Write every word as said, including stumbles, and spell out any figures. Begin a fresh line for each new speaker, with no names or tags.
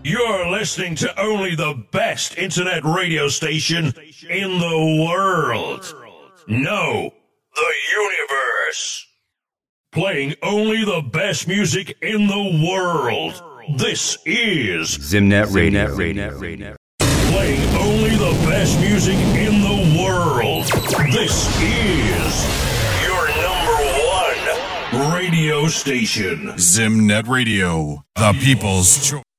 You're listening to only the best internet radio station in the world. No, the universe. Playing only the best music in the world. This is
Zimnet Radio. Zimnet Radio.
Playing only the best music in the world. This is your number one radio station.
Zimnet Radio, the people's choice.